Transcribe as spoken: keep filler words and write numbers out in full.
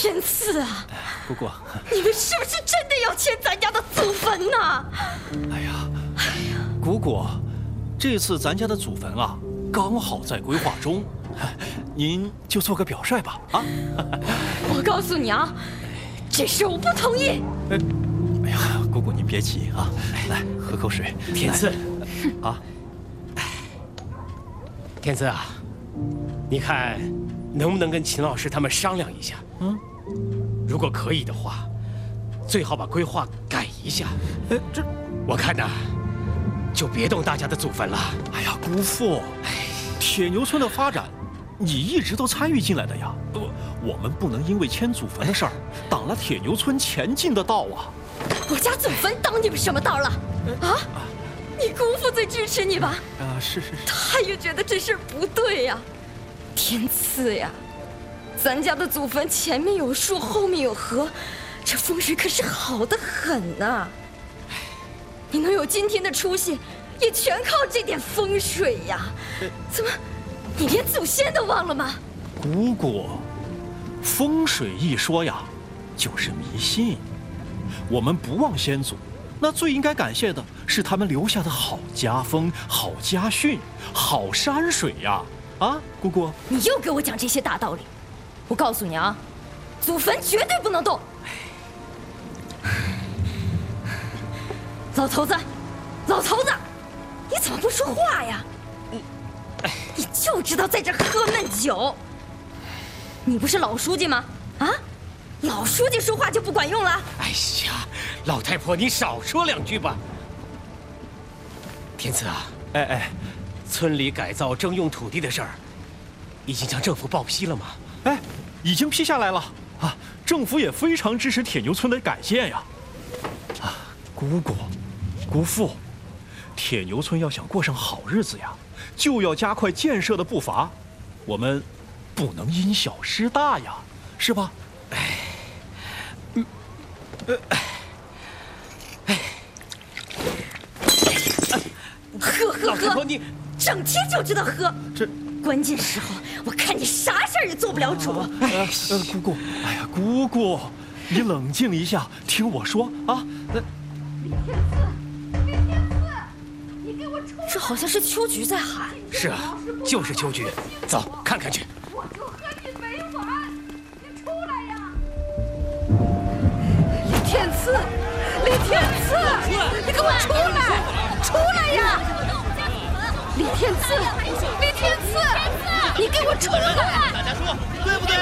天赐啊， 姑姑， 你们是不是真的要迁咱家的祖坟呢？ 哎呀，哎呀，姑姑，这次咱家的祖坟啊，刚好在规划中，您就做个表率吧啊！ 我告诉你啊，这事我不同意。 哎呀，姑姑您别急啊，来喝口水。 天赐， 啊， 天赐啊，你看能不能跟秦老师他们商量一下？嗯，如果可以的话，最好把规划改一下。 哎，这我看呐，就别动大家的祖坟了。 哎呀，姑父，铁牛村的发展，你一直都参与进来的呀。我我们不能因为迁祖坟的事儿，挡了铁牛村前进的道啊。 我家祖坟挡你们什么道了？啊？你姑父最支持你吧？ 啊，是是是。 他也觉得这事儿不对呀。天赐呀，咱家的祖坟前面有树，后面有河，这风水可是好得很呐。你能有今天的出息，也全靠这点风水呀。怎么，你连祖先都忘了吗？ 姑姑，风水一说呀，就是迷信。我们不忘先祖，那最应该感谢的是他们留下的好家风、好家训、好山水呀！啊，姑姑， 你又给我讲这些大道理。我告诉你啊，祖坟绝对不能动。老头子，老头子，你怎么不说话呀？你就知道在这喝闷酒。你不是老书记吗？啊，老书记说话就不管用了？ 哎呀，老太婆，你少说两句吧。天赐啊， 哎哎， 村里改造征用土地的事儿，已经向政府报批了吗？ 哎，已经批下来了啊！政府也非常支持铁牛村的改建呀。啊，姑姑，姑父，铁牛村要想过上好日子呀，就要加快建设的步伐，我们不能因小失大呀，是吧？哎，嗯，呃， 哎， 喝喝老太婆喝， 你整天就知道喝。 这关键时候，我看你啥事儿也做不了主。 呃呃，姑姑，哎呀，姑姑，你冷静一下，听我说啊。那李天赐，李天赐，你给我出来！这好像是秋菊在喊。 是啊，就是秋菊，走看看去。 我就和你没完，你出来呀！李天赐，李天赐，你给我出来，出来呀！李天赐，李天赐，你给我出来！ 大家说对不对？